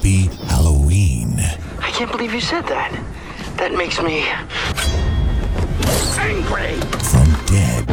Happy Halloween. I can't believe you said that. That makes me angry. From dead